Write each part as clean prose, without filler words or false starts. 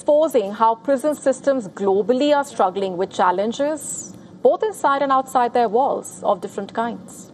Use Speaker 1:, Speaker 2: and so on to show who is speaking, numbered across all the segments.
Speaker 1: exposing how prison systems globally are struggling with challenges, both inside and outside their walls of different kinds.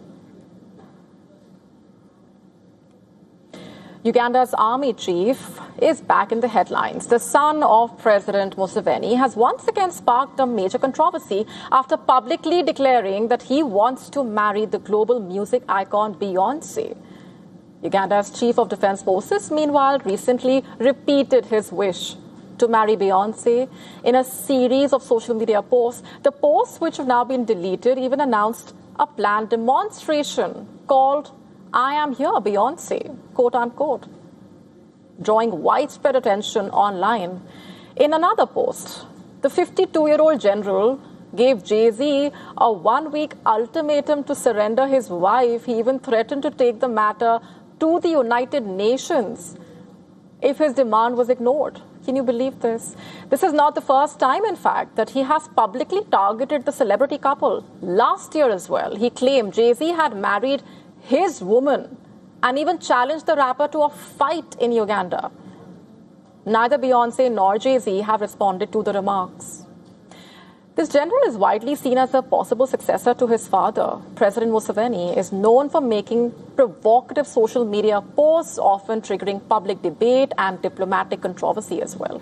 Speaker 1: Uganda's army chief is back in the headlines. The son of President Museveni has once again sparked a major controversy after publicly declaring that he wants to marry the global music icon Beyonce. Uganda's chief of defense forces, meanwhile, recently repeated his wish to marry Beyonce in a series of social media posts. The posts, which have now been deleted, even announced a planned demonstration called "I am here, Beyonce," quote unquote, drawing widespread attention online. In another post, the 52-year-old general gave Jay-Z a one-week ultimatum to surrender his wife. He even threatened to take the matter to the United Nations if his demand was ignored. Can you believe this? This is not the first time, in fact, that he has publicly targeted the celebrity couple. Last year as well, he claimed Jay-Z had married his woman and even challenged the rapper to a fight in Uganda. Neither Beyonce nor Jay-Z have responded to the remarks. This general is widely seen as a possible successor to his father. President Museveni is known for making provocative social media posts, often triggering public debate and diplomatic controversy as well.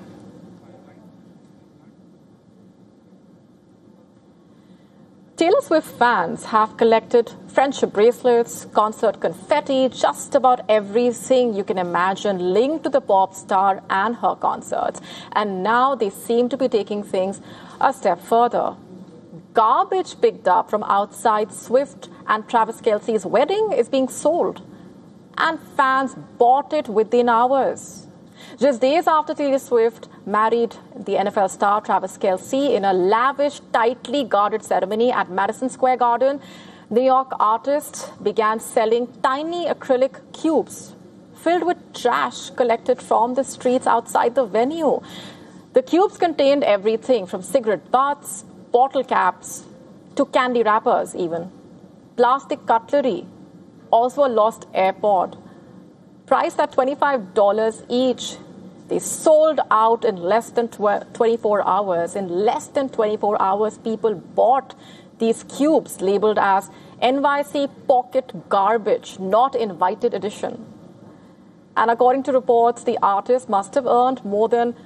Speaker 1: Taylor Swift fans have collected friendship bracelets, concert confetti, just about everything you can imagine linked to the pop star and her concerts. And now they seem to be taking things a step further. Garbage picked up from outside Swift and Travis Kelce's wedding is being sold, and fans bought it within hours. Just days after Taylor Swift married the NFL star Travis Kelce in a lavish, tightly guarded ceremony at Madison Square Garden, New York artist began selling tiny acrylic cubes filled with trash collected from the streets outside the venue. The cubes contained everything from cigarette butts, bottle caps, to candy wrappers even. Plastic cutlery, also a lost AirPod. Priced at $25 each. They sold out in less than 24 hours. In less than 24 hours, people bought these cubes labeled as NYC Pocket Garbage, Not Invited Edition. And according to reports, the artist must have earned more than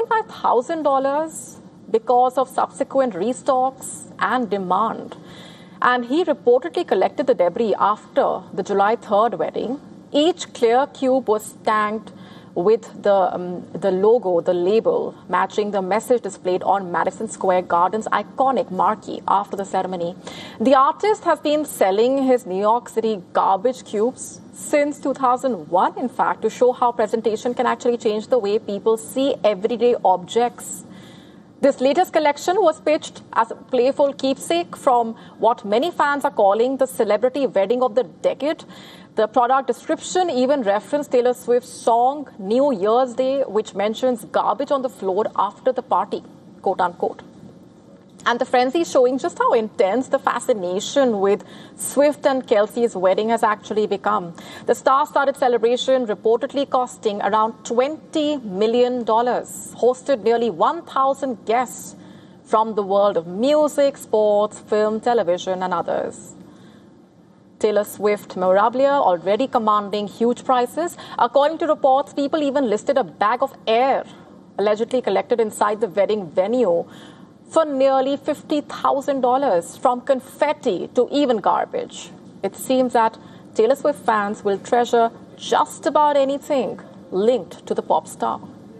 Speaker 1: $45,000 because of subsequent restocks and demand. And he reportedly collected the debris after the July 3rd wedding. Each clear cube was stamped with the logo, the label, matching the message displayed on Madison Square Garden's iconic marquee after the ceremony. The artist has been selling his New York City garbage cubes since 2001, in fact, to show how presentation can actually change the way people see everyday objects. This latest collection was pitched as a playful keepsake from what many fans are calling the celebrity wedding of the decade. The product description even referenced Taylor Swift's song New Year's Day, which mentions garbage on the floor after the party, quote unquote. And the frenzy is showing just how intense the fascination with Swift and Kelce's wedding has actually become. The star-studded celebration reportedly costing around $20 million, hosted nearly 1,000 guests from the world of music, sports, film, television, and others. Taylor Swift memorabilia already commanding huge prices. According to reports, people even listed a bag of air allegedly collected inside the wedding venue for nearly $50,000, from confetti to even garbage. It seems that Taylor Swift fans will treasure just about anything linked to the pop star.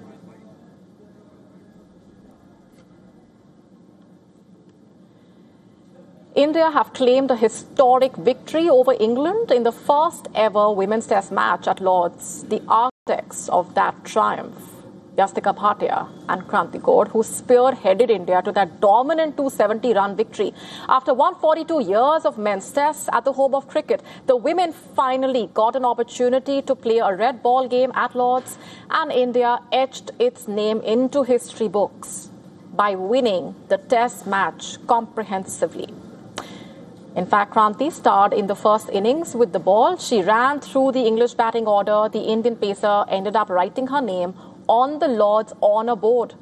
Speaker 1: India have claimed a historic victory over England in the first ever women's test match at Lord's. The architects of that triumph, Yastika Bhatia and Kranti Kaur, who spearheaded India to that dominant 270-run victory. After 142 years of men's tests at the home of cricket, the women finally got an opportunity to play a red ball game at Lord's, and India etched its name into history books by winning the test match comprehensively. In fact, Kranti starred in the first innings with the ball. She ran through the English batting order. The Indian pacer ended up writing her name on the Lord's honour board.